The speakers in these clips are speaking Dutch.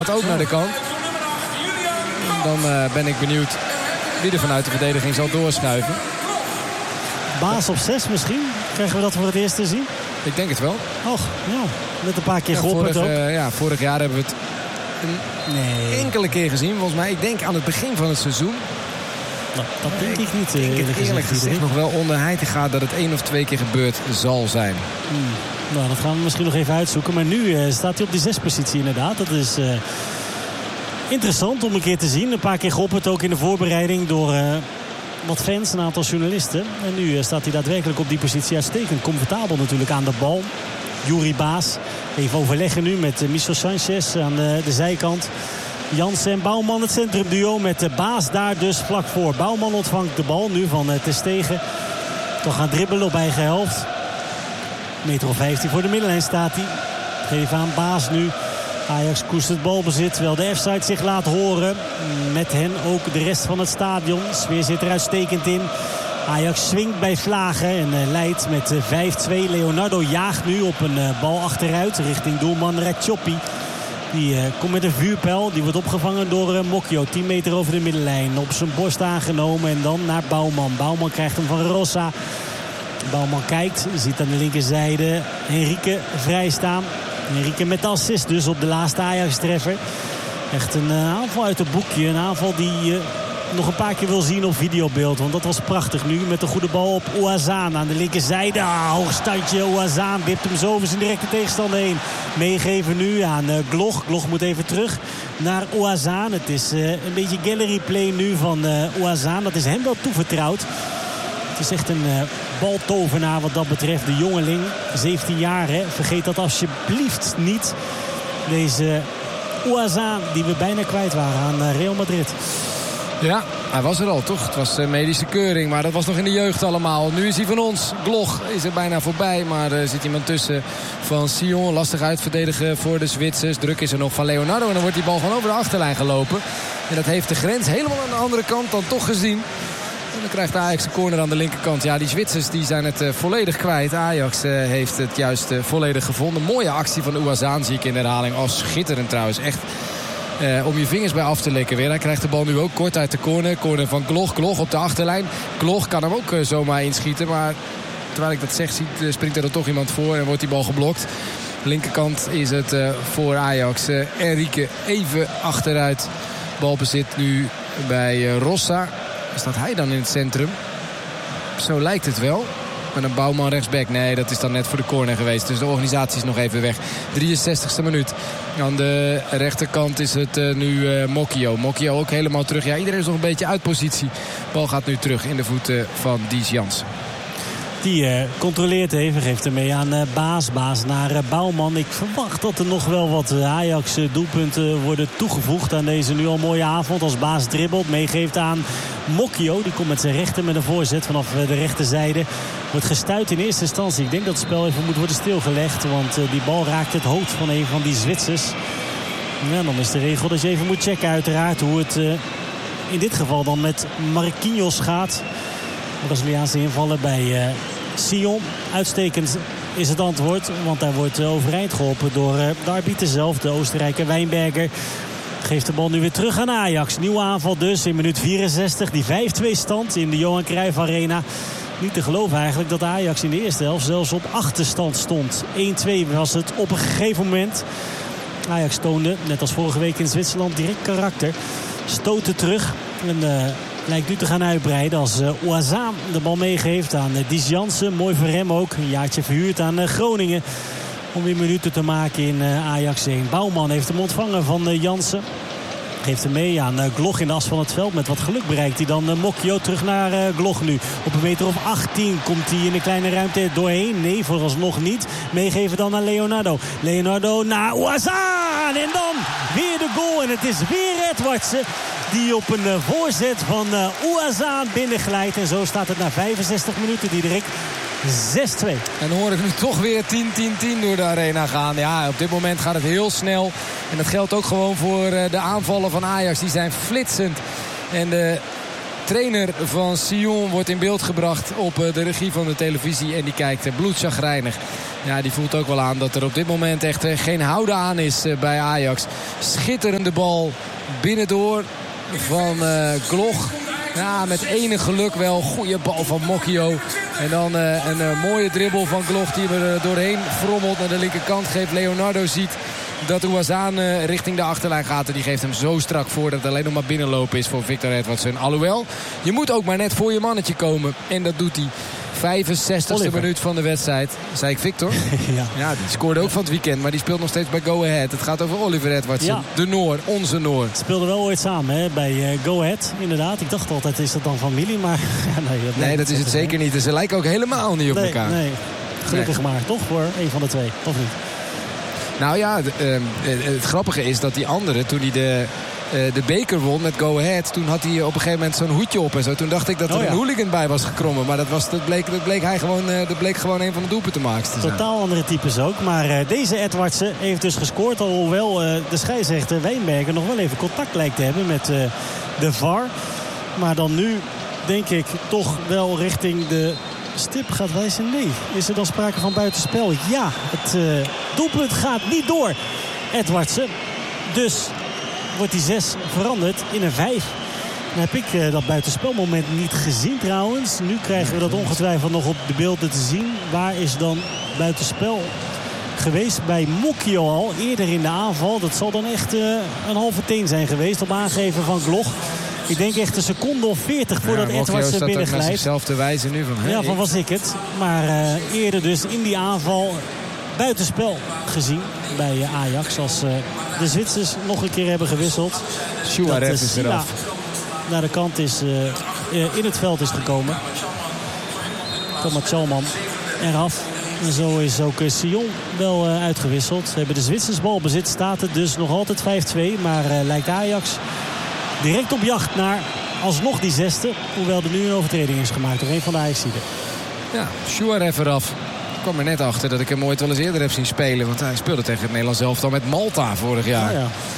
Ook naar de kant. Dan ben ik benieuwd wie er vanuit de verdediging zal doorschuiven. Baas op 6 misschien? Krijgen we dat voor het eerst te zien? Ik denk het wel. Och, ja. Net een paar keer geopperd ook. Vorig jaar hebben we het een enkele keer gezien. Volgens mij, ik denk aan het begin van het seizoen. Nou, dat denk ik niet. Ik denk het eerlijk gezegd nog wel onder Heitinga dat het 1 of 2 keer gebeurd zal zijn. Nou, dat gaan we misschien nog even uitzoeken. Maar nu staat hij op die 6-positie inderdaad. Dat is interessant om een keer te zien. Een paar keer geopperd ook in de voorbereiding door wat fans, een aantal journalisten. En nu staat hij daadwerkelijk op die positie uitstekend. Comfortabel natuurlijk aan de bal. Yuri Baas. Even overleggen nu met Michel Sanchez aan de zijkant. Jansen en Bouwman het centrumduo met de Baas daar dus vlak voor. Bouwman ontvangt de bal nu van Ter Stegen. Toch gaan dribbelen op eigen helft. Meter of 15 voor de middenlijn staat hij. Geef aan Baas nu. Ajax koestert het balbezit, terwijl de F-side zich laat horen. Met hen ook de rest van het stadion. Sfeer zit er uitstekend in. Ajax swingt bij Vlagen en leidt met 5-2. Leonardo jaagt nu op een bal achteruit richting doelman Ratchoppi. Die komt met een vuurpijl. Die wordt opgevangen door Mocchio. 10 meter over de middenlijn. Op zijn borst aangenomen en dan naar Bouwman. Bouwman krijgt hem van Rossa. Bouwman kijkt, ziet aan de linkerzijde Henrique vrijstaan. Henrique met de assist dus op de laatste Ajax-treffer. Echt een aanval uit het boekje. Een aanval die je nog een paar keer wil zien op videobeeld. Want dat was prachtig nu met de goede bal op Ouazzane aan de linkerzijde. Hoogstandje Ouazzane wipt hem zo over zijn directe tegenstander heen. Meegeven nu aan Gloch. Gloch moet even terug naar Ouazzane. Het is een beetje gallery play nu van Ouazzane. Dat is hem wel toevertrouwd. Het is echt een baltovenaar wat dat betreft. De jongeling, 17 jaar. Hè. Vergeet dat alsjeblieft niet. Deze Ouazzane die we bijna kwijt waren aan Real Madrid. Ja, hij was er al, toch? Het was medische keuring, maar dat was nog in de jeugd allemaal. Nu is hij van ons. Gloch is er bijna voorbij, maar er zit iemand tussen van Sion. Lastig uitverdedigen voor de Zwitsers. Druk is er nog van Leonardo en dan wordt die bal gewoon over de achterlijn gelopen. En dat heeft de grens helemaal aan de andere kant dan toch gezien. En dan krijgt Ajax een corner aan de linkerkant. Ja, die Zwitsers die zijn het volledig kwijt. Ajax heeft het juist volledig gevonden. Mooie actie van Ouazzane zie ik in de herhaling. Oh, schitterend trouwens. Echt om je vingers bij af te likken weer. Hij krijgt de bal nu ook kort uit de corner. Corner van Gloch. Gloch op de achterlijn. Gloch kan hem ook zomaar inschieten. Maar terwijl ik dat zeg, springt er toch iemand voor en wordt die bal geblokt. Linkerkant is het voor Ajax. Henrique even achteruit. Balbezit nu bij Rossa. Staat hij dan in het centrum? Zo lijkt het wel. Met een Bouwman rechtsback. Nee, dat is dan net voor de corner geweest. Dus de organisatie is nog even weg. 63ste minuut. Aan de rechterkant is het nu Mocchio. Mocchio ook helemaal terug. Ja, iedereen is nog een beetje uit positie. Bal gaat nu terug in de voeten van Dies Jansen. Die controleert even, geeft hem mee aan Baas. Baas naar Bouwman. Ik verwacht dat er nog wel wat Ajax doelpunten worden toegevoegd aan deze nu al mooie avond. Als Baas dribbelt, meegeeft aan Mocchio. Die komt met zijn rechter met een voorzet vanaf de rechterzijde. Wordt gestuit in eerste instantie. Ik denk dat het spel even moet worden stilgelegd. Want die bal raakt het hoofd van een van die Zwitsers. Ja, dan is de regel dat je even moet checken uiteraard hoe het in dit geval dan met Marquinhos gaat. Braziliaanse invallen bij Sion. Uitstekend is het antwoord. Want hij wordt overeind geholpen door de arbiter zelf. De Oostenrijker Wijnberger. Geeft de bal nu weer terug aan Ajax. Nieuwe aanval dus in minuut 64. Die 5-2 stand in de Johan Cruijff Arena. Niet te geloven eigenlijk dat Ajax in de eerste helft zelfs op achterstand stond. 1-2 was het op een gegeven moment. Ajax toonde, net als vorige week in Zwitserland, direct karakter. Stoten terug. En lijkt nu te gaan uitbreiden als Ouazzane de bal meegeeft aan Dies Jansen. Mooi voor hem ook. Een jaartje verhuurd aan Groningen. Om weer minuten te maken in Ajax 1. Bouwman heeft hem ontvangen van Jansen. Geeft hem mee aan Gloch in de as van het veld. Met wat geluk bereikt hij dan Mocchio terug naar Gloch nu. Op een meter of 18 komt hij in de kleine ruimte doorheen. Nee, vooralsnog niet. Meegeven dan aan Leonardo. Leonardo naar Ouazzane. En dan weer de goal. En het is weer Edwardsen die op een voorzet van Ouazzane binnenglijdt. En zo staat het na 65 minuten direct 6-2. En dan hoor ik nu toch weer 10-10-10 door de arena gaan. Ja, op dit moment gaat het heel snel. En dat geldt ook gewoon voor de aanvallen van Ajax. Die zijn flitsend. En de trainer van Sion wordt in beeld gebracht op de regie van de televisie. En die kijkt bloedchagrijnig Ja, die voelt ook wel aan dat er op dit moment echt geen houden aan is bij Ajax. Schitterende bal binnendoor van Gloch. Ja, met enig geluk wel. Goede bal van Mokio. En dan een mooie dribbel van Gloch die er doorheen frommelt naar de linkerkant. Geeft Leonardo ziet dat Ouazzane richting de achterlijn gaat. En die geeft hem zo strak voor dat het alleen nog maar binnenlopen is voor Victor Edwardsen. Alhoewel, je moet ook maar net voor je mannetje komen. En dat doet hij. 65e minuut van de wedstrijd. Zei ik Victor? Ja, die scoorde ook van het weekend. Maar die speelt nog steeds bij Go Ahead. Het gaat over Oliver Edwardsen. Ja. De Noor, onze Noor. Speelden wel ooit samen hè, bij Go Ahead. Inderdaad. Ik dacht altijd, is dat dan familie? Maar nee, dat is het zeker niet. En ze lijken ook helemaal niet op elkaar. Nee, gelukkig maar. Toch voor een van de twee, of niet? Nou ja, het grappige is dat die andere, toen hij de beker won met Go Ahead, toen had hij op een gegeven moment zo'n hoedje op en zo. Toen dacht ik dat er een hooligan bij was gekrommen. Maar dat bleek gewoon een van de doelpuntenmakers te zijn. Totaal andere types ook. Maar deze Edwardsen heeft dus gescoord. Alhoewel de scheidsrechter Wijnbergen nog wel even contact lijkt te hebben met de VAR. Maar dan nu denk ik toch wel richting de stip gaat wijzen. Nee, is er dan sprake van buitenspel? Ja, het doelpunt gaat niet door. Edwardsen. Dus wordt die 6 veranderd in een 5. Dan heb ik dat buitenspelmoment niet gezien trouwens. Nu krijgen we dat ongetwijfeld nog op de beelden te zien. Waar is dan buitenspel geweest? Bij Mokio al, eerder in de aanval. Dat zal dan echt een halve teen zijn geweest op aangeven van Gloch. Ik denk echt een seconde of 40 voordat Edwardsen binnenglijdt. Met zichzelf te wijzen nu van. Ja, van was ik het. Maar eerder dus in die aanval buitenspel gezien bij Ajax. Als de Zwitsers nog een keer hebben gewisseld. Suarez is eraf. Naar de kant is in het veld is gekomen. Thomas Chalman eraf. En zo is ook Sion wel uitgewisseld. Ze hebben de Zwitsers balbezit. Staat het dus nog altijd 5-2. Maar lijkt Ajax direct op jacht naar alsnog die 6e. Hoewel er nu een overtreding is gemaakt door een van de Ajaxiden. Ja, Suarez eraf. Ik kwam er net achter dat ik hem ooit wel eens eerder heb zien spelen. Want hij speelde tegen het Nederlands elftal met Malta vorig jaar.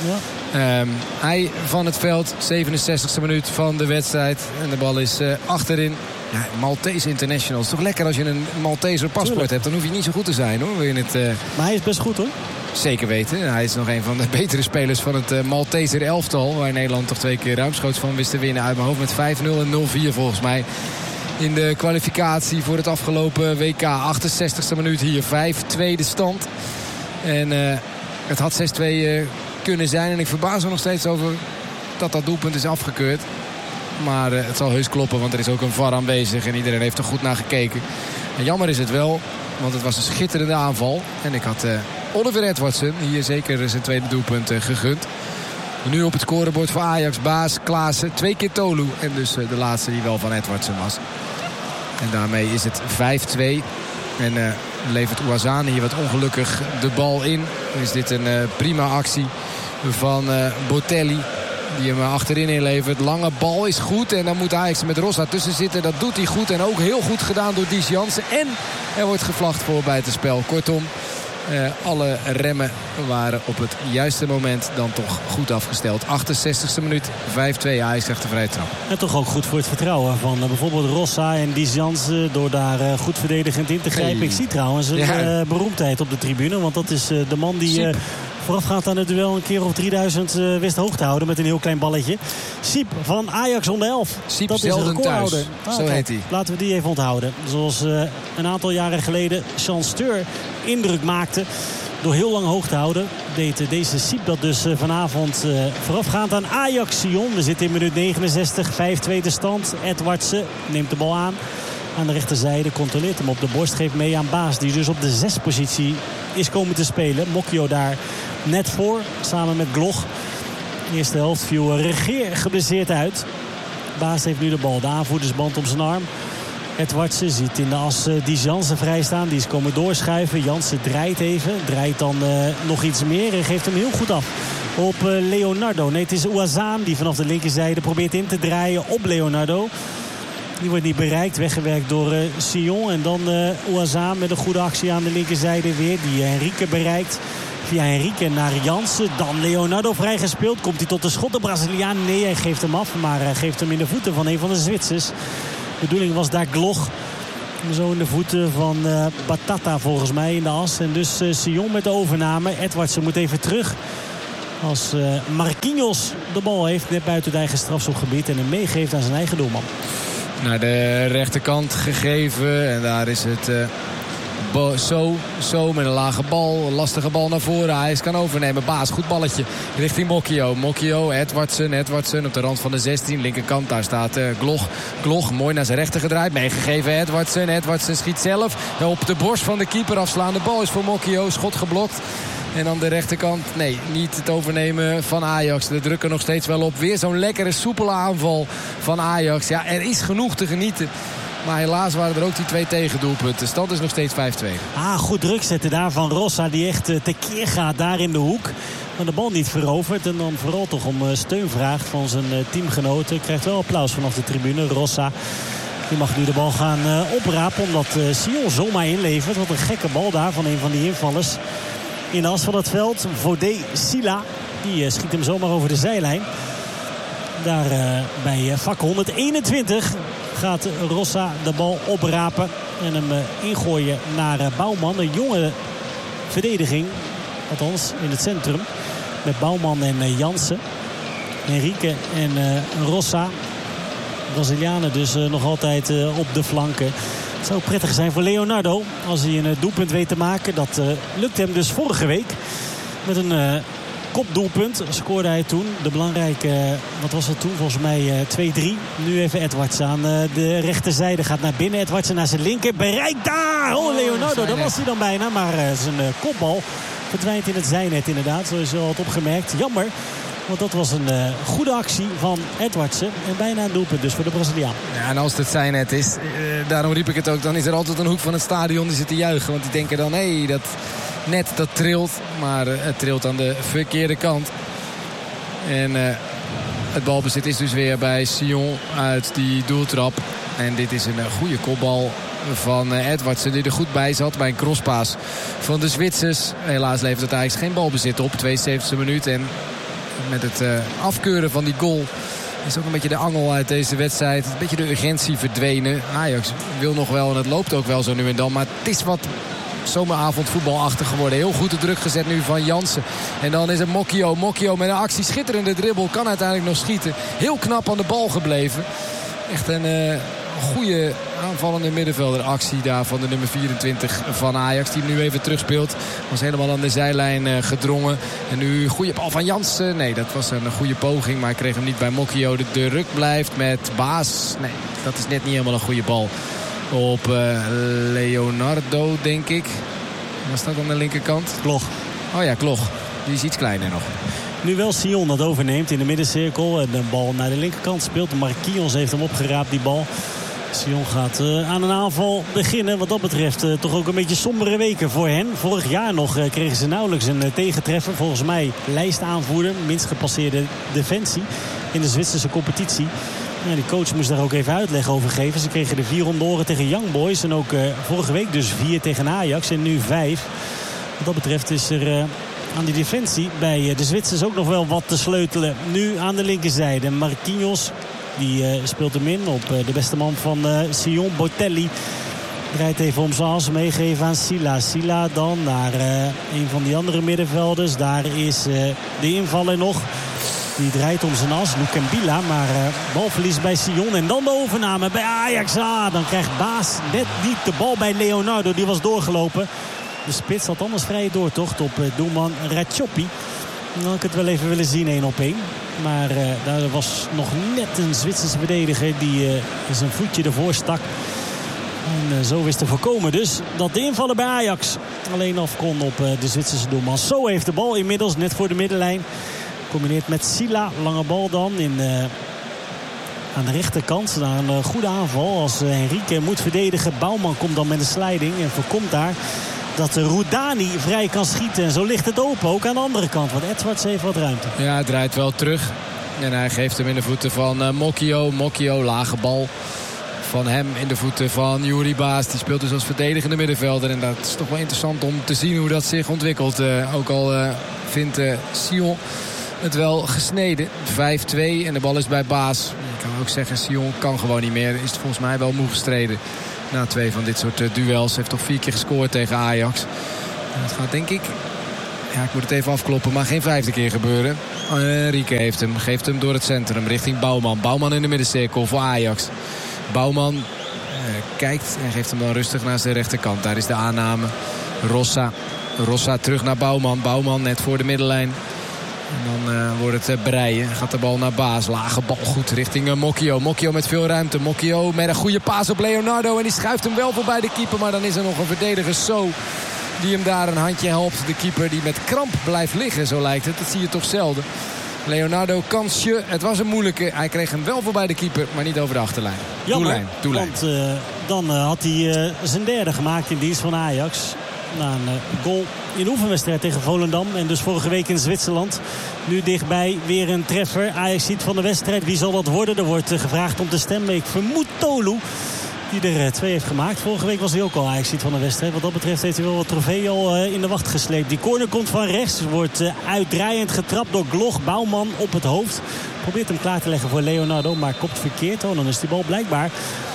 Ja. Hij van het veld, 67e minuut van de wedstrijd. En de bal is achterin. Ja, Maltese international. Het is toch lekker als je een Malteser paspoort hebt. Dan hoef je niet zo goed te zijn hoor. Wil je het, Maar hij is best goed hoor. Zeker weten. Hij is nog een van de betere spelers van het Malteser elftal. Waar Nederland toch 2 keer ruimschoots van wist te winnen. Uit mijn hoofd met 5-0 en 0-4 volgens mij. In de kwalificatie voor het afgelopen WK. 68e minuut hier. 5-2 de stand. En het had 6-2 kunnen zijn. En ik verbaas me nog steeds over dat doelpunt is afgekeurd. Maar het zal heus kloppen. Want er is ook een VAR aanwezig. En iedereen heeft er goed naar gekeken. En jammer is het wel. Want het was een schitterende aanval. En ik had Oliver Edwardsen hier zeker zijn tweede doelpunt gegund. Nu op het scorebord voor Ajax. Baas, Klaassen, 2 keer Tolu. En dus de laatste die wel van Edwardsen was. En daarmee is het 5-2. En levert Ouazzane hier wat ongelukkig de bal in. Dan is dit een prima actie van Botelli. Die hem achterin inlevert. Lange bal is goed. En dan moet Ajax met Rossa tussen zitten. Dat doet hij goed. En ook heel goed gedaan door Dies Jansen. En er wordt gevlacht voor buitenspel. Kortom, alle remmen waren op het juiste moment dan toch goed afgesteld. 68e minuut, 5-2. Ajax krijgt de vrije trap. En toch ook goed voor het vertrouwen van bijvoorbeeld Rossa en Dies Jansen. Door daar goed verdedigend in te grijpen. Ik zie trouwens een beroemdheid op de tribune. Want dat is de man die voorafgaand aan het duel een keer of 3000 wist hoog te houden met een heel klein balletje. Siep van Ajax onder 11. Siep dat zelden is een recordhouder. Zo heet hij. Laten we die even onthouden. Zoals een aantal jaren geleden Jean Steur indruk maakte door heel lang hoog te houden. Deed deze Siep dat dus vanavond voorafgaand aan Ajax Sion. We zitten in minuut 69. 5-2 de stand. Edwardsen neemt de bal aan de rechterzijde. Controleert hem op de borst. Geeft mee aan Baas. Die dus op de 6-positie is komen te spelen. Mokio daar net voor. Samen met Gloch. De eerste helft viel Regeer geblesseerd uit. Baas heeft nu de bal. De aanvoerdersband om zijn arm. Edwardsen ziet in de as Dies Jansen vrijstaan. Die is komen doorschuiven. Jansen draait even. Draait dan nog iets meer. En geeft hem heel goed af op Leonardo. Nee, het is Ouazzane die vanaf de linkerzijde probeert in te draaien op Leonardo. Die wordt niet bereikt. Weggewerkt door Sion. En dan Ouazzane met een goede actie aan de linkerzijde weer. Die Henrique bereikt. Via Henrique naar Jansen. Dan Leonardo vrijgespeeld. Komt hij tot de schot. De Braziliaan. Nee, hij geeft hem af. Maar hij geeft hem in de voeten van een van de Zwitsers. De bedoeling was daar Gloch Zo in de voeten van Batata volgens mij in de as. En dus Sion met de overname. Edwardsen moet even terug. Als Marquinhos de bal heeft net buiten het eigen strafschopgebied. En hem meegeeft aan zijn eigen doelman. Naar de rechterkant gegeven. En daar is het zo met een lage bal. Een lastige bal naar voren. Hij kan overnemen. Baas, goed balletje. Richting Mokio. Mokio, Edwardsen op de rand van de 16. Linkerkant, daar staat Gloch. Mooi naar zijn rechter gedraaid. Meegegeven Edwardsen schiet zelf. Op de borst van de keeper afslaan. De bal is voor Mokio. Schot geblokt. En aan de rechterkant, nee, niet het overnemen van Ajax. De druk er nog steeds wel op. Weer zo'n lekkere, soepele aanval van Ajax. Ja, er is genoeg te genieten. Maar helaas waren er ook die 2 tegendoelpunten. Stand is nog steeds 5-2. Goed druk zetten daar van Rossa. Die echt tekeer gaat daar in de hoek. Maar de bal niet verovert. En dan vooral toch om steun vraagt van zijn teamgenoten. Krijgt wel applaus vanaf de tribune. Rossa. Die mag nu de bal gaan oprapen. Omdat Sion zomaar inlevert. Wat een gekke bal daar van een van die invallers. In de as van het veld. Vodé Sila. Die schiet hem zomaar over de zijlijn. Daar bij vak 121 gaat Rossa de bal oprapen. En hem ingooien naar Bouwman. Een jonge verdediging. Althans in het centrum. Met Bouwman en Jansen. Henrique en Rossa. Brazilianen dus nog altijd op de flanken. Het zou prettig zijn voor Leonardo als hij een doelpunt weet te maken. Dat lukt hem dus vorige week. Met een kopdoelpunt scoorde hij toen. De belangrijke, wat was het toen? Volgens mij 2-3. Nu even Edwardsen aan de rechterzijde. Gaat naar binnen. Edwardsen naar zijn linker. Bereikt daar! Oh, Leonardo, dat was hij dan bijna. Maar zijn kopbal verdwijnt in het zijnet inderdaad. Zoals je al had opgemerkt. Jammer. Want dat was een goede actie van Edwardsen. En bijna een doelpunt dus voor de Braziliaan. Ja, en als het zijnet is, daarom riep ik het ook. Dan is er altijd een hoek van het stadion die zit te juichen. Want die denken dan, hé, dat net dat trilt. Maar het trilt aan de verkeerde kant. En het balbezit is dus weer bij Sion uit die doeltrap. En dit is een goede kopbal van Edwardsen die er goed bij zat bij een crosspaas van de Zwitsers. Helaas levert het eigenlijk geen balbezit op. 72e minuut en met het afkeuren van die goal is ook een beetje de angel uit deze wedstrijd. Een beetje de urgentie verdwenen. Ajax wil nog wel en het loopt ook wel zo nu en dan. Maar het is wat zomeravond voetbalachtig geworden. Heel goed de druk gezet nu van Jansen. En dan is het Mokio. Mokio met een actie. Schitterende dribbel. Kan uiteindelijk nog schieten. Heel knap aan de bal gebleven. Echt een goede aanvallende middenvelder actie daar van de nummer 24 van Ajax. Die nu even terugspeelt. Was helemaal aan de zijlijn gedrongen. En nu goede bal van Jansen. Nee, dat was een goede poging. Maar hij kreeg hem niet bij Mokio. De druk blijft met Baas. Nee, dat is net niet helemaal een goede bal. Op Leonardo, denk ik. Was dat aan de linkerkant? Gloch. Oh ja, Gloch. Die is iets kleiner nog. Nu wel Sion dat overneemt in de middencirkel. En de bal naar de linkerkant speelt. Marquinhos heeft hem opgeraapt, die bal. Sion gaat aan een aanval beginnen. Wat dat betreft toch ook een beetje sombere weken voor hen. Vorig jaar nog kregen ze nauwelijks een tegentreffer. Volgens mij lijstaanvoerder. Minst gepasseerde defensie in de Zwitserse competitie. Ja, die coach moest daar ook even uitleg over geven. Ze kregen de 4 om de oren tegen Young Boys. En ook vorige week dus 4 tegen Ajax. En nu 5. Wat dat betreft is er aan die defensie bij de Zwitsers ook nog wel wat te sleutelen. Nu aan de linkerzijde. Marquinhos. Die speelt hem in op de beste man van Sion, Botelli. Draait even om zijn as, meegeven aan Sila. Sila dan naar een van die andere middenvelders. Daar is de invaller nog. Die draait om zijn as, Lukembila. Maar balverlies bij Sion. En dan de overname bij Ajax. Dan krijgt Baas net niet de bal bij Leonardo. Die was doorgelopen. De spits had anders vrije doortocht op doelman Ratchoppi. Dan had ik het wel even willen zien 1 op 1. Maar daar was nog net een Zwitserse verdediger die zijn voetje ervoor stak. En zo wist te voorkomen dus dat de invaller bij Ajax alleen af kon op de Zwitserse doelman. Zo heeft de bal inmiddels net voor de middenlijn. Combineert met Sila. Lange bal dan aan de rechterkant. Naar een goede aanval als Henrique moet verdedigen. Bouwman komt dan met een sliding en voorkomt daar dat Roudani vrij kan schieten. En zo ligt het open, ook aan de andere kant. Want Edwards heeft wat ruimte. Ja, hij draait wel terug. En hij geeft hem in de voeten van Mokio. Mokio, lage bal van hem in de voeten van Yuri Baas. Die speelt dus als verdedigende middenvelder. En dat is toch wel interessant om te zien hoe dat zich ontwikkelt. Ook al vindt Sion het wel gesneden. 5-2 en de bal is bij Baas. Je kan ook zeggen, Sion kan gewoon niet meer. Is het volgens mij wel moe gestreden. Na 2 van dit soort duels. Heeft toch 4 keer gescoord tegen Ajax. En dat gaat denk ik... Ja, ik moet het even afkloppen, maar geen 5e keer gebeuren. Rieke heeft hem. Geeft hem door het centrum richting Bouwman. Bouwman in de middencirkel voor Ajax. Bouwman kijkt en geeft hem dan rustig naar zijn rechterkant. Daar is de aanname. Rossa terug naar Bouwman. Bouwman net voor de middenlijn. En dan wordt het breien. Gaat de bal naar Baas. Lage bal goed richting Mokio. Mokio met veel ruimte. Mokio met een goede paas op Leonardo. En die schuift hem wel voorbij de keeper. Maar dan is er nog een verdediger die hem daar een handje helpt. De keeper die met kramp blijft liggen, zo lijkt het. Dat zie je toch zelden. Leonardo kansje. Het was een moeilijke. Hij kreeg hem wel voorbij de keeper, maar niet over de achterlijn. Jammer, Doellijn. want dan had hij zijn derde gemaakt in dienst van Ajax. Na een goal in oefenwedstrijd tegen Volendam. En dus vorige week in Zwitserland. Nu dichtbij weer een treffer. Ajax ziet van de wedstrijd. Wie zal dat worden? Er wordt gevraagd om te stemmen. Ik vermoed Tolu, die er 2 heeft gemaakt. Vorige week was hij ook al Ajax-ziet van de wedstrijd. Wat dat betreft heeft hij wel wat trofee al in de wacht gesleept. Die corner komt van rechts. Wordt uitdraaiend getrapt door Gloch. Bouwman op het hoofd. Probeert hem klaar te leggen voor Leonardo. Maar kopt verkeerd. Oh, dan is die bal blijkbaar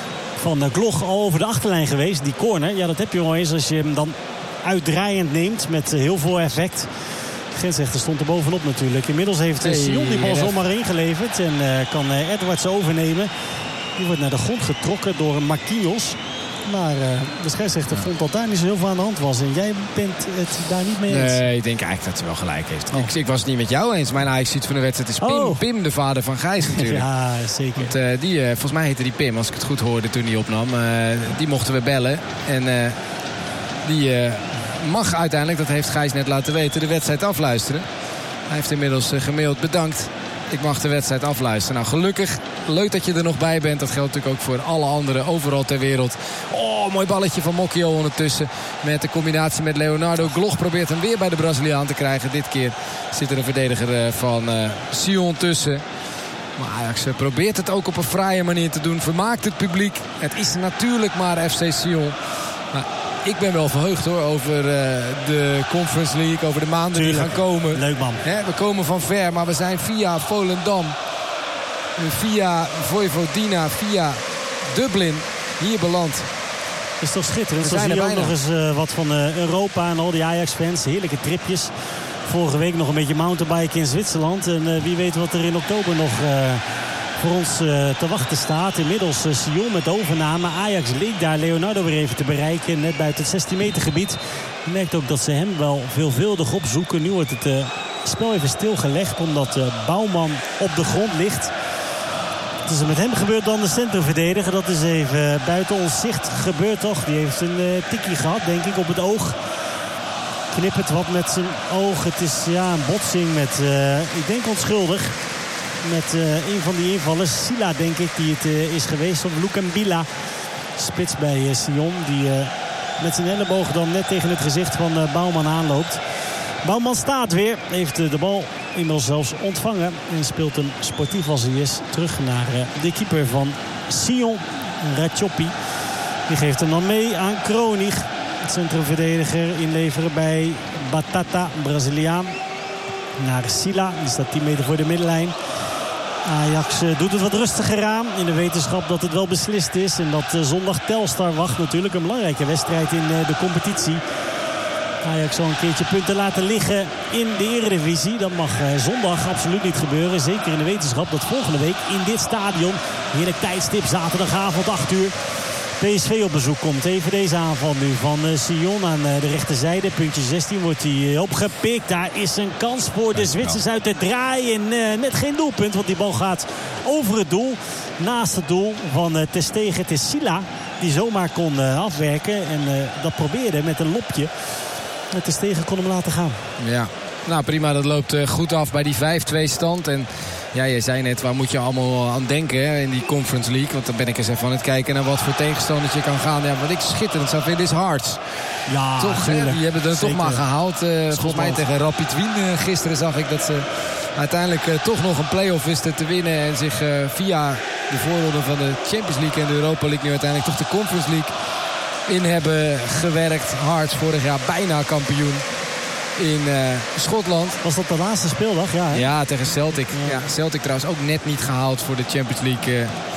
van Gloch al over de achterlijn geweest. Die corner, ja, dat heb je wel eens als je hem dan uitdraaiend neemt. Met heel veel effect. De grensrechter stond er bovenop natuurlijk. Inmiddels heeft Sion die bal zomaar ingeleverd. En kan Edwards overnemen. Die wordt naar de grond getrokken door Marquinhos. Maar de scheidsrechter vond dat daar niet zo heel veel aan de hand was. En jij bent het daar niet mee eens? Nee, ik denk eigenlijk dat hij wel gelijk heeft. Oh. Ik was het niet met jou eens. Mijn Ajax-ziet van de wedstrijd is Pim, de vader van Gijs natuurlijk. Ja, zeker. Want, volgens mij heette die Pim, als ik het goed hoorde toen hij opnam. Die mochten we bellen. En die mag uiteindelijk, dat heeft Gijs net laten weten, de wedstrijd afluisteren. Hij heeft inmiddels gemaild, bedankt. Ik mag de wedstrijd afluisteren. Nou, gelukkig. Leuk dat je er nog bij bent. Dat geldt natuurlijk ook voor alle anderen overal ter wereld. Oh, mooi balletje van Mokio ondertussen. Met de combinatie met Leonardo. Gloch probeert hem weer bij de Braziliaan te krijgen. Dit keer zit er een verdediger van Sion tussen. Maar Ajax probeert het ook op een fraaie manier te doen. Vermaakt het publiek. Het is natuurlijk maar FC Sion. Maar ik ben wel verheugd hoor over de Conference League. Over de maanden die gaan komen. Leuk man. We komen van ver, maar we zijn via Volendam, via Vojvodina, via Dublin hier beland. Dat is toch schitterend. Zo zie je ook nog eens wat van Europa en al die Ajax-fans. Heerlijke tripjes. Vorige week nog een beetje mountainbiken in Zwitserland. En wie weet wat er in oktober nog voor ons te wachten staat. Inmiddels Sion met overname. Ajax leek daar Leonardo weer even te bereiken. Net buiten het 16 meter gebied. Je merkt ook dat ze hem wel veelvuldig opzoeken. Nu wordt het spel even stilgelegd omdat Bouwman op de grond ligt. Wat is er met hem gebeurd dan de centrumverdediger? Dat is even buiten ons zicht gebeurd toch. Die heeft een tikkie gehad denk ik op het oog. Knippert wat met zijn oog. Het is een botsing met, ik denk onschuldig. Met een van die invallers, Sila denk ik, die het is geweest. Of Lukembila, spits bij Sion. Die met zijn elleboog dan net tegen het gezicht van Bouwman aanloopt. Bouwman staat weer, heeft de bal inmiddels zelfs ontvangen. En speelt hem sportief als hij is terug naar de keeper van Sion, Ratchopi. Die geeft hem dan mee aan Kronig. Het centrumverdediger inleveren bij Batata, Braziliaan. Naar Sila, die staat 10 meter voor de middenlijn. Ajax doet het wat rustiger aan. In de wetenschap dat het wel beslist is. En dat zondag Telstar wacht natuurlijk. Een belangrijke wedstrijd in de competitie. Ajax zal een keertje punten laten liggen in de Eredivisie. Dat mag zondag absoluut niet gebeuren. Zeker in de wetenschap dat volgende week in dit stadion, heerlijk tijdstip, zaterdagavond 8 uur... PSV op bezoek komt. Even deze aanval nu van Sion aan de rechterzijde. Puntje 16 wordt hij opgepikt. Daar is een kans voor de Zwitsers uit de draai. En net geen doelpunt, want die bal gaat over het doel. Naast het doel van Ter Stegen. Het is Sila die zomaar kon afwerken. En dat probeerde met een lopje. Ter Stegen kon hem laten gaan. Ja, nou prima. Dat loopt goed af bij die 5-2 stand. En ja, je zei net, waar moet je allemaal aan denken hè, in die Conference League? Want dan ben ik eens even aan het kijken naar wat voor tegenstander je kan gaan. Ja, wat ik schitterend zou vinden is Hearts. Ja, toch, die hebben er toch maar gehaald. Volgens mij tegen Rapid Wien gisteren zag ik dat ze uiteindelijk toch nog een play-off wisten te winnen. En zich via de voorronde van de Champions League en de Europa League nu uiteindelijk toch de Conference League in hebben gewerkt. Hearts vorig jaar bijna kampioen in Schotland. Was dat de laatste speeldag? Ja, hè? Ja, tegen Celtic. Ja, Celtic trouwens ook net niet gehaald voor de Champions League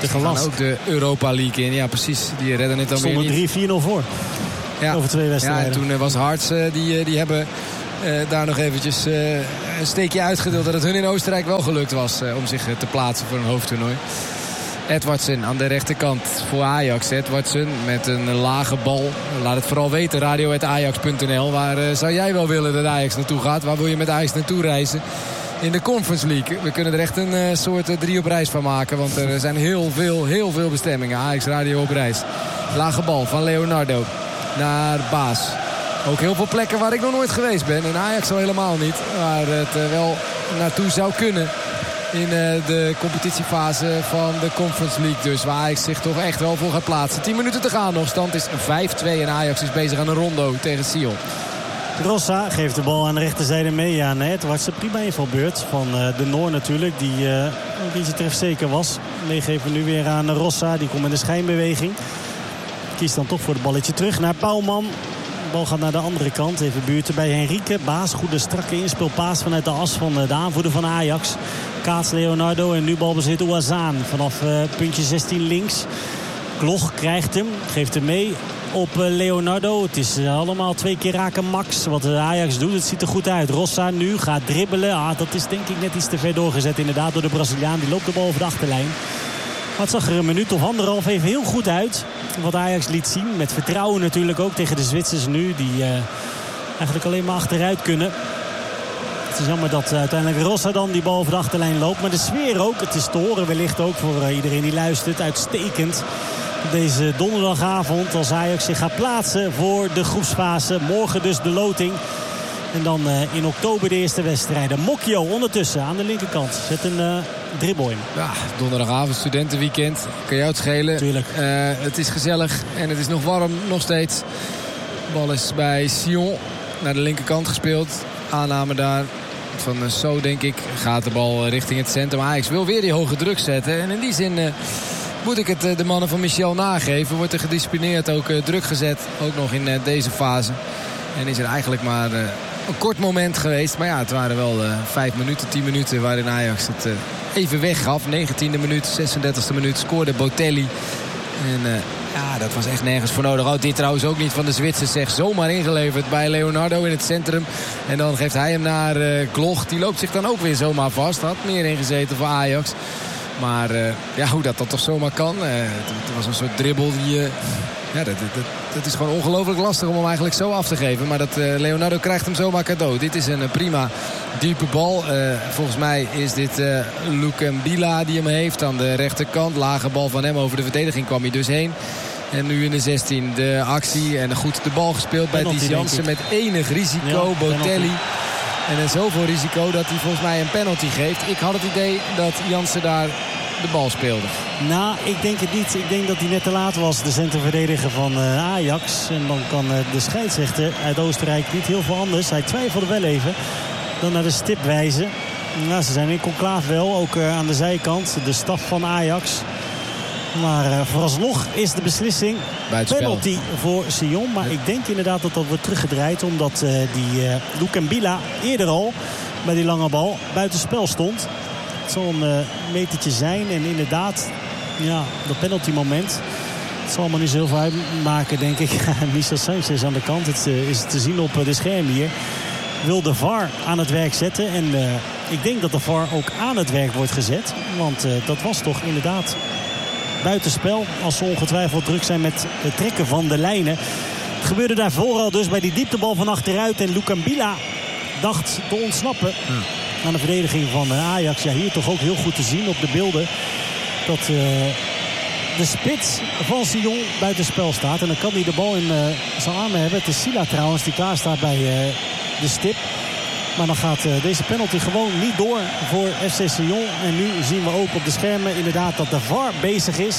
Ajax gaan ook de Europa League in. Ja, precies. Die redden het dan weer niet. Stonden 3-4-0 voor. Ja. Over 2 wedstrijden. Ja, en toen was Harts, die hebben daar nog eventjes een steekje uitgedeeld. Dat het hun in Oostenrijk wel gelukt was om zich te plaatsen voor een hoofdtoernooi. Edwardsen aan de rechterkant voor Ajax. Edwardsen met een lage bal. Laat het vooral weten, radio@ajax.nl. Waar zou jij wel willen dat Ajax naartoe gaat? Waar wil je met Ajax naartoe reizen? In de Conference League. We kunnen er echt een soort 3 op reis van maken. Want er zijn heel veel bestemmingen. Ajax Radio op reis. Lage bal van Leonardo naar Baas. Ook heel veel plekken waar ik nog nooit geweest ben. En Ajax al helemaal niet. Waar het wel naartoe zou kunnen. In de competitiefase van de Conference League dus. Waar Ajax zich toch echt wel voor gaat plaatsen. 10 minuten te gaan nog. Stand is 5-2 en Ajax is bezig aan een rondo tegen Sion. Rossa geeft de bal aan de rechterzijde mee aan Edwardsen. Prima invalbeurt van de Noor natuurlijk. Die een beetje trefzeker was. Meegeven nu weer aan Rossa. Die komt in de schijnbeweging. Kiest dan toch voor het balletje terug naar Bouwman. De bal gaat naar de andere kant. Even buurten bij Henrique. Baas, goede strakke inspeelpaas vanuit de as van de aanvoerder van Ajax. Kaats Leonardo en nu balbezit Ouazaan. Vanaf puntje 16 links. Gloch krijgt hem. Geeft hem mee op Leonardo. Het is allemaal 2 keer raken max. Wat Ajax doet, het ziet er goed uit. Rossa nu gaat dribbelen. Dat is denk ik net iets te ver doorgezet inderdaad door de Braziliaan. Die loopt de bal over de achterlijn. Maar het zag er een minuut of 1,5 even heel goed uit. Wat Ajax liet zien. Met vertrouwen natuurlijk ook tegen de Zwitsers nu. Die eigenlijk alleen maar achteruit kunnen. Het is jammer dat uiteindelijk Rossa dan die bal over de achterlijn loopt. Maar de sfeer ook. Het is te horen wellicht ook voor iedereen die luistert. Uitstekend. Deze donderdagavond als Ajax zich gaat plaatsen voor de groepsfase. Morgen dus de loting. En dan in oktober de eerste wedstrijden. Mokio ondertussen aan de linkerkant. Zet een dribbel in. Ja, donderdagavond, studentenweekend. Kan jou het schelen. Tuurlijk. Het is gezellig en het is nog warm, nog steeds. De bal is bij Sion naar de linkerkant gespeeld. Aanname daar van So, denk ik. Gaat de bal richting het centrum. Ajax wil weer die hoge druk zetten. En in die zin moet ik het de mannen van Michel nageven. Wordt er gedisciplineerd ook druk gezet. Ook nog in deze fase. En is er eigenlijk maar een kort moment geweest. Maar ja, het waren wel 5 minuten, 10 minuten waarin Ajax het even weggaf. 19e minuut, 36e minuut scoorde Botelli. En ja, dat was echt nergens voor nodig. Oh, dit trouwens ook niet van de Zwitsers, zeg. Zomaar ingeleverd bij Leonardo in het centrum. En dan geeft hij hem naar Gloch. Die loopt zich dan ook weer zomaar vast. Had meer ingezeten voor Ajax. Maar ja, hoe dat toch zomaar kan. Het was een soort dribbel die... Ja, dat is gewoon ongelooflijk lastig om hem eigenlijk zo af te geven. Maar Leonardo krijgt hem zomaar cadeau. Dit is een prima diepe bal. Volgens mij is dit Luke Mbila die hem heeft aan de rechterkant. Lage bal van hem over de verdediging kwam hij dus heen. En nu in de 16 de actie. En goed de bal gespeeld bij Ties Jansen met enig risico. Ja, Botelli. En zoveel risico dat hij volgens mij een penalty geeft. Ik had het idee dat Jansen daar de bal speelde. Nou, ik denk het niet. Ik denk dat hij net te laat was, de centrumverdediger van Ajax. En dan kan de scheidsrechter uit Oostenrijk niet heel veel anders. Hij twijfelde wel even. Dan naar de stip wijzen. Nou, ze zijn in conclave wel, ook aan de zijkant. De staf van Ajax. Maar vooralsnog is de beslissing penalty voor Sion. Maar ik denk inderdaad dat dat wordt teruggedraaid. Omdat die Luke Mbila eerder al bij die lange bal buitenspel stond. Het zal een metertje zijn. En inderdaad, ja, dat penalty moment. Het zal maar niet zoveel uitmaken, denk ik. Michel Sanchez aan de kant. Het is te zien op de scherm hier. Wil de VAR aan het werk zetten. En ik denk dat de VAR ook aan het werk wordt gezet. Want dat was toch inderdaad buitenspel. Als ze ongetwijfeld druk zijn met het trekken van de lijnen. Het gebeurde daar vooral dus bij die dieptebal van achteruit. En Luke Mbila dacht te ontsnappen. Aan de verdediging van Ajax. Ja, hier toch ook heel goed te zien op de beelden. Dat de spits van Sion buitenspel staat. En dan kan hij de bal in zijn armen hebben. Het is Sila trouwens die klaar staat bij de stip. Maar dan gaat deze penalty gewoon niet door voor FC Sion. En nu zien we ook op de schermen inderdaad dat de VAR bezig is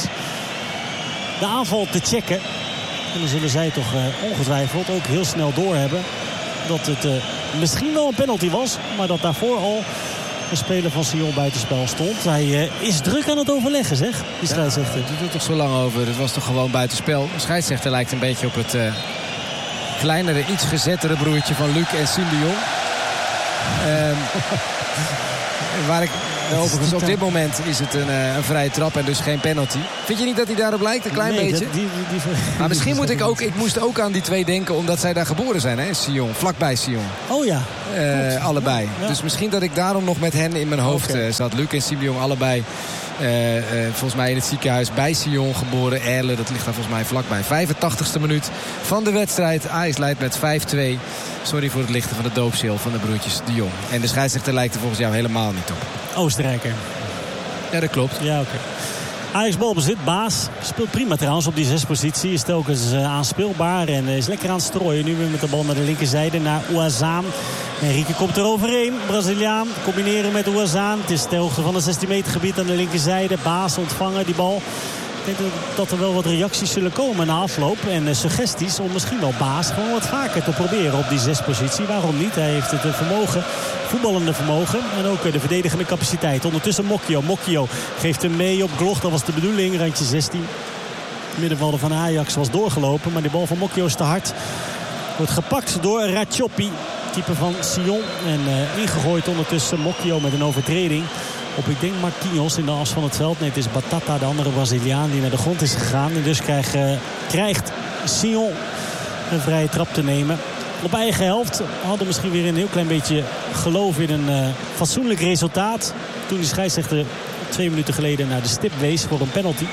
de aanval te checken. En dan zullen zij toch ongetwijfeld ook heel snel doorhebben dat het misschien wel een penalty was. Maar dat daarvoor al een speler van Sion buitenspel stond. Hij is druk aan het overleggen, zeg. Die scheidsrechter. Het doet er toch zo lang over. Het was toch gewoon buitenspel. De scheidsrechter lijkt een beetje op het kleinere, iets gezettere broertje van Luc en Siem de Jong. Waar ik overigens op dit moment is het een vrije trap en dus geen penalty. Vind je niet dat hij daarop lijkt? Een klein beetje? Maar misschien moest ook aan die twee denken omdat zij daar geboren zijn, hè? Sion, vlakbij Sion. Oh ja. Allebei. Ja. Dus misschien dat ik daarom nog met hen in mijn hoofd zat. Luc en Simeon allebei. Volgens mij in het ziekenhuis bij Sion geboren. Erle, dat ligt daar volgens mij vlakbij. 85ste minuut van de wedstrijd. Ajax leidt met 5-2. Sorry voor het lichten van de doopseel van de broertjes de Jong. En de scheidsrechter lijkt er volgens jou helemaal niet op. Oostenrijker. Ja, dat klopt. Ja, oké. Ajax balbezit, Baas. Speelt prima trouwens op die 6-positie. Is telkens aanspeelbaar en is lekker aan het strooien. Nu weer met de bal naar de linkerzijde, naar Ouazaan. Henrique komt er overheen. Braziliaan combineren met Ouazaan. Het is ter hoogte van het 16 meter gebied aan de linkerzijde. Baas ontvangen die bal. Ik denk dat er wel wat reacties zullen komen na afloop. En suggesties om misschien wel Baas gewoon wat vaker te proberen op die 6-positie. Waarom niet? Hij heeft het vermogen, voetballende vermogen. En ook de verdedigende capaciteit. Ondertussen Mokio geeft hem mee op Gloch. Dat was de bedoeling, randje 16. De middenvelder van Ajax was doorgelopen. Maar die bal van Mokio is te hard. Wordt gepakt door Ratchopi, keeper van Sion. En ingegooid ondertussen Mokio met een overtreding op, ik denk, Marquinhos in de as van het veld. Nee, het is Batata, de andere Braziliaan, die naar de grond is gegaan. En dus krijgt Sion een vrije trap te nemen. Op eigen helft hadden misschien weer een heel klein beetje geloof in een fatsoenlijk resultaat. Toen de scheidsrechter 2 minuten geleden naar de stip wees voor een penalty.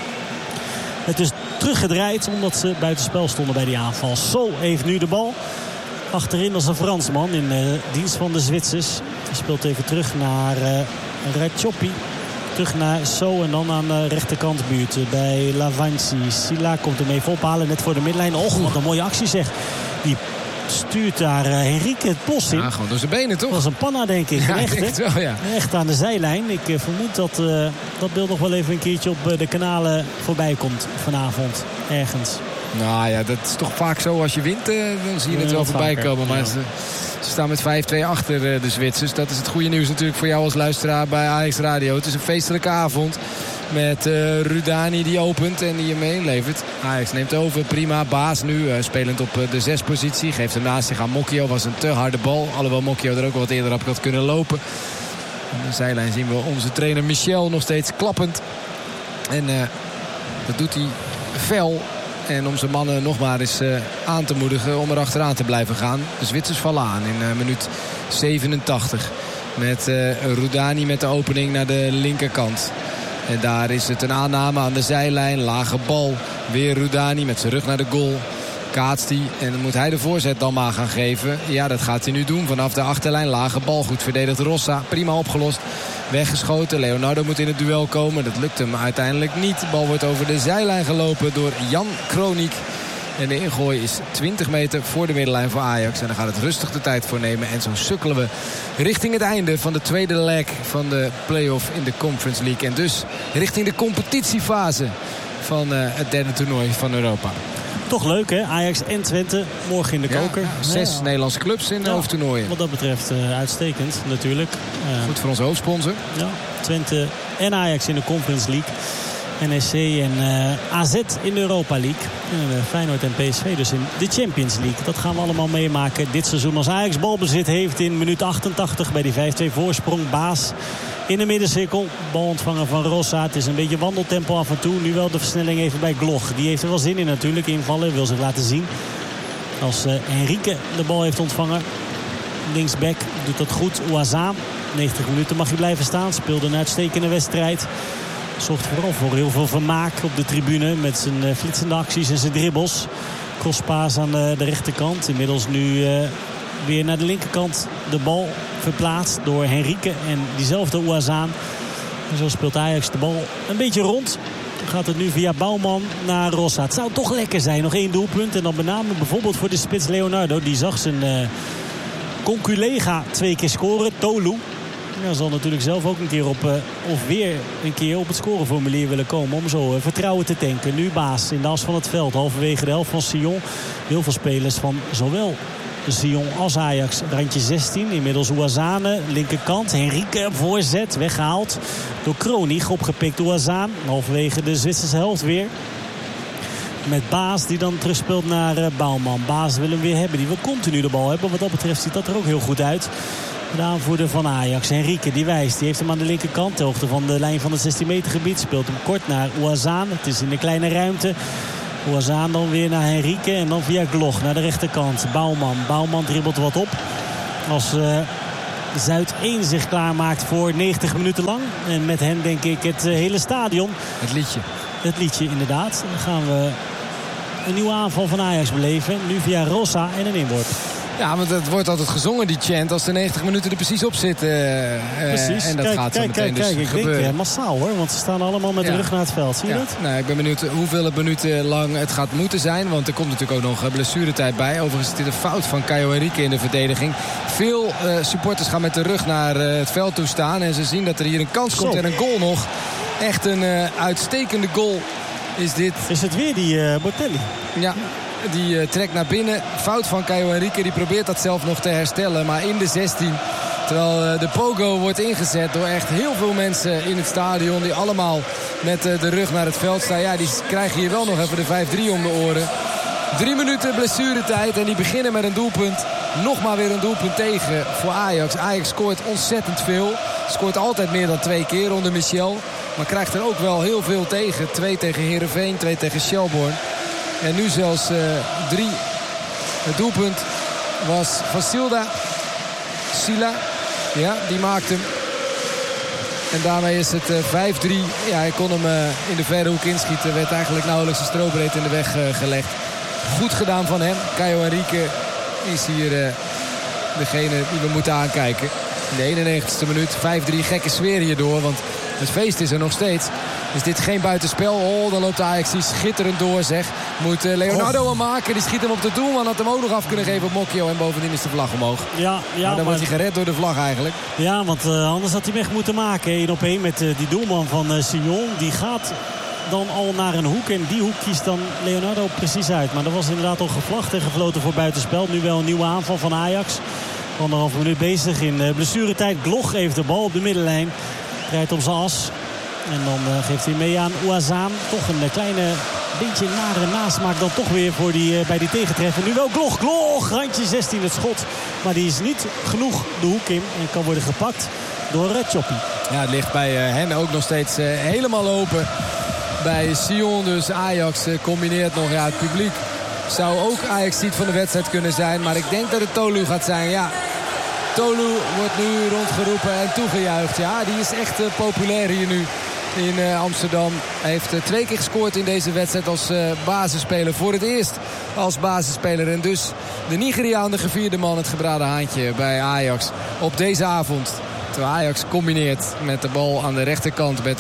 Het is teruggedraaid omdat ze buitenspel stonden bij die aanval. Sol heeft nu de bal. Achterin als een Fransman in dienst van de Zwitsers. Hij speelt even terug naar Ratchopi. Terug naar So en dan aan de rechterkant buurt bij Lavanci. Silla komt hem even ophalen net voor de middenlijn. Och, wat een mooie actie zeg. Die stuurt daar Henrique het bos in. Ja, gewoon door zijn benen toch? Dat was een panna denk ik. Ja, echt, ik denk het wel, ja. Echt aan de zijlijn. Ik vermoed dat dat beeld nog wel even een keertje op de kanalen voorbij komt vanavond. Ergens. Nou ja, dat is toch vaak zo als je wint, dan zie je het wel voorbij komen. Maar ze staan met 5-2 achter de Zwitsers. Dat is het goede nieuws natuurlijk voor jou als luisteraar bij Ajax Radio. Het is een feestelijke avond met Rudani die opent en die je meelevert. Ajax neemt over, prima. Baas nu, spelend op de 6-positie. Geeft hem naast zich aan Mokio. Was een te harde bal. Alhoewel Mokio er ook wat eerder op had kunnen lopen. Aan de zijlijn zien we onze trainer Michel nog steeds klappend. En dat doet hij fel. En om zijn mannen nog maar eens aan te moedigen om er achteraan te blijven gaan. De Zwitsers vallen aan in minuut 87. Met Rudani met de opening naar de linkerkant. En daar is het een aanname aan de zijlijn. Lage bal. Weer Rudani met zijn rug naar de goal. Kaatst hij. En dan moet hij de voorzet dan maar gaan geven. Ja, dat gaat hij nu doen. Vanaf de achterlijn. Lage bal. Goed verdedigd Rossa. Prima opgelost. Weggeschoten. Leonardo moet in het duel komen. Dat lukt hem uiteindelijk niet. De bal wordt over de zijlijn gelopen door Jan Kroniek. En de ingooi is 20 meter voor de middenlijn voor Ajax. En dan gaat het rustig de tijd voor nemen. En zo sukkelen we richting het einde van de tweede leg van de play-off in de Conference League. En dus richting de competitiefase van het derde toernooi van Europa. Toch leuk hè, Ajax en Twente morgen in de koker. 6 Nederlandse clubs in de hoofdtoernooien. Wat dat betreft uitstekend natuurlijk. Goed voor onze hoofdsponsor. Ja, Twente en Ajax in de Conference League. NEC en AZ in de Europa League. En Feyenoord en PSV dus in de Champions League. Dat gaan we allemaal meemaken dit seizoen. Als Ajax balbezit heeft in minuut 88 bij die 5-2 voorsprong. Baas in de middencirkel. Bal ontvangen van Rossa. Het is een beetje wandeltempo af en toe. Nu wel de versnelling even bij Gloch. Die heeft er wel zin in natuurlijk. Invallen, wil zich laten zien. Als Henrique de bal heeft ontvangen. Linksback doet dat goed. Ouazaan. 90 minuten mag hij blijven staan. Speelde een uitstekende wedstrijd. Zorgt vooral voor heel veel vermaak op de tribune. Met zijn flitsende acties en zijn dribbels. Crosspaas aan de rechterkant. Inmiddels nu weer naar de linkerkant de bal verplaatst door Henrique. En diezelfde Ouazaan. En zo speelt Ajax de bal een beetje rond. Dan gaat het nu via Bouwman naar Rossa. Het zou toch lekker zijn. Nog 1 doelpunt. En dan met name bijvoorbeeld voor de spits Leonardo. Die zag zijn conculega 2 keer scoren. Tolu. Hij zal natuurlijk zelf ook een keer weer een keer op het scoreformulier willen komen. Om zo vertrouwen te tanken. Nu Baas in de as van het veld. Halverwege de helft van Sion. Heel veel spelers van zowel Sion als Ajax. Randje 16. Inmiddels Ouazane. Linkerkant. Henrique voorzet. Weggehaald door Kroniek. Opgepikt Ouazane. Halverwege de Zwitserse helft weer. Met Baas die dan terugspeelt naar Bouwman. Baas wil hem weer hebben. Die wil continu de bal hebben. Wat dat betreft ziet dat er ook heel goed uit. De aanvoerder van Ajax, Henrique, die wijst. Die heeft hem aan de linkerkant, de hoogte van de lijn van het 16 meter gebied. Speelt hem kort naar Ouazzane. Het is in de kleine ruimte. Ouazzane dan weer naar Henrique en dan via Gloch naar de rechterkant. Bouwman dribbelt wat op. Als Zuid 1 zich klaarmaakt voor 90 minuten lang. En met hen denk ik het hele stadion. Het liedje inderdaad. Dan gaan we een nieuwe aanval van Ajax beleven. Nu via Rossa en een inworp. Ja, want het wordt altijd gezongen, die chant, als de 90 minuten er precies op zitten. Precies. En dat gaat zo meteen dus gebeuren. Ik denk massaal hoor, want ze staan allemaal met de rug naar het veld. Zie je dat? Nou, ik ben benieuwd hoeveel minuten lang het gaat moeten zijn. Want er komt natuurlijk ook nog blessuretijd bij. Overigens is dit een fout van Caio Henrique in de verdediging. Veel supporters gaan met de rug naar het veld toe staan. En ze zien dat er hier een kans komt en een goal nog. Echt een uitstekende goal is dit. Is het weer die Botelli? Ja. Die trekt naar binnen. Fout van Caio Henrique. Die probeert dat zelf nog te herstellen. Maar in de 16. Terwijl de pogo wordt ingezet door echt heel veel mensen in het stadion. Die allemaal met de rug naar het veld staan. Ja, die krijgen hier wel nog even de 5-3 om de oren. 3 minuten blessuretijd. En die beginnen met een doelpunt. Nog maar weer een doelpunt tegen voor Ajax. Ajax scoort ontzettend veel. Scoort altijd meer dan 2 keer onder Michel. Maar krijgt er ook wel heel veel tegen. 2 tegen Heerenveen, 2 tegen Shelbourne. En nu zelfs 3. Het doelpunt was van Sila. Ja, die maakt hem. En daarmee is het 5-3. Ja, hij kon hem in de verre hoek inschieten. Werd eigenlijk nauwelijks een strobreed in de weg gelegd. Goed gedaan van hem. Caio Henrique is hier degene die we moeten aankijken. In de 91ste minuut. 5-3. Gekke sfeer hierdoor. Want het feest is er nog steeds. Is dit geen buitenspel? Oh, dan loopt de Ajax die schitterend door, zeg. Moet Leonardo hem maken. Die schiet hem op de doelman. Had hem ook nog af kunnen geven op Mocchio. En bovendien is de vlag omhoog. Ja, maar dan wordt hij gered door de vlag eigenlijk. Ja, want anders had hij weg moeten maken. 1-op-1 met die doelman van Sion. Die gaat dan al naar een hoek. En die hoek kiest dan Leonardo precies uit. Maar er was inderdaad al gevlacht en gefloten voor buitenspel. Nu wel een nieuwe aanval van Ajax. 1,5 minuut bezig in blessuretijd. Gloch heeft de bal op de middenlijn. Rijdt om zijn as. En dan geeft hij mee aan Ouazzane. Toch een kleine beetje nare nasmaak dan toch weer voor bij die tegentreffer. Nu wel Gloch. Randje 16 het schot. Maar die is niet genoeg de hoek in. En kan worden gepakt door Choppy. Ja, het ligt bij hen ook nog steeds helemaal open. Bij Sion dus Ajax combineert nog. Ja, het publiek zou ook Ajax-ziet van de wedstrijd kunnen zijn. Maar ik denk dat het Tolu gaat zijn. Ja, Tolu wordt nu rondgeroepen en toegejuicht. Ja, die is echt populair hier nu in Amsterdam. Hij heeft 2 keer gescoord in deze wedstrijd als basisspeler. Voor het eerst als basisspeler. En dus de Nigeriaan, de gevierde man, het gebraden haantje bij Ajax op deze avond. Terwijl Ajax combineert met de bal aan de rechterkant met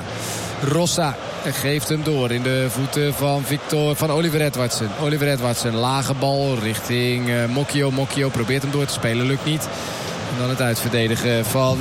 Rossa geeft hem door in de voeten van Oliver Edwardsen. Oliver Edwardsen, lage bal richting Mocchio. Mocchio probeert hem door te spelen, lukt niet. En dan het uitverdedigen van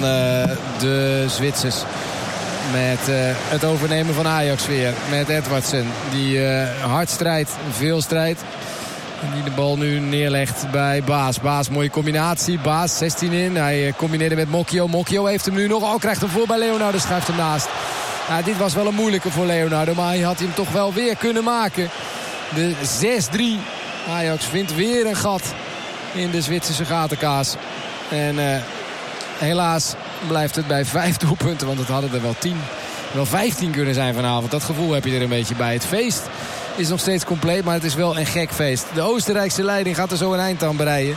de Zwitsers. Met het overnemen van Ajax weer. Met Edwardsen, die hard strijdt, veel strijdt. En die de bal nu neerlegt bij Baas. Baas, mooie combinatie. Baas, 16 in. Hij combineerde met Mocchio. Mocchio heeft hem nu nog. Al krijgt hem voor bij Leonardo. Schuift hem naast. Ja, dit was wel een moeilijke voor Leonardo. Maar hij had hem toch wel weer kunnen maken. De 6-3. Ajax vindt weer een gat in de Zwitserse gatenkaas. En helaas blijft het bij 5 doelpunten. Want het hadden er wel 15 kunnen zijn vanavond. Dat gevoel heb je er een beetje bij. Het feest is nog steeds compleet, maar het is wel een gek feest. De Oostenrijkse leiding gaat er zo een eind aan breien.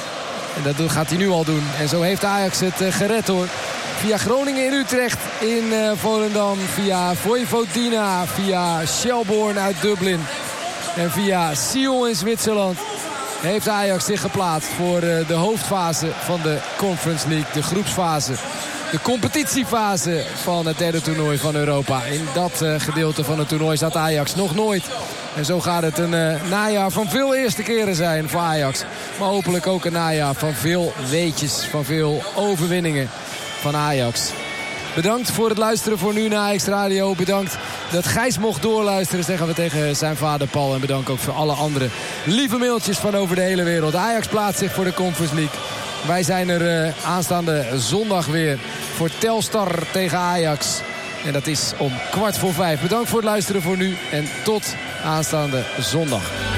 En dat gaat hij nu al doen. En zo heeft Ajax het gered hoor. Via Groningen in Utrecht, in Volendam, via Vojvodina, via Shelbourne uit Dublin. En via Sion in Zwitserland heeft Ajax zich geplaatst voor de hoofdfase van de Conference League. De groepsfase, de competitiefase van het derde toernooi van Europa. In dat gedeelte van het toernooi zat Ajax nog nooit. En zo gaat het een najaar van veel eerste keren zijn voor Ajax. Maar hopelijk ook een najaar van veel weetjes, van veel overwinningen van Ajax. Bedankt voor het luisteren voor nu naar Ajax Radio. Bedankt dat Gijs mocht doorluisteren, zeggen we tegen zijn vader Paul. En bedankt ook voor alle andere lieve mailtjes van over de hele wereld. Ajax plaatst zich voor de Conference League. Wij zijn er aanstaande zondag weer voor Telstar tegen Ajax. En dat is om 16:15. Bedankt voor het luisteren voor nu en tot aanstaande zondag.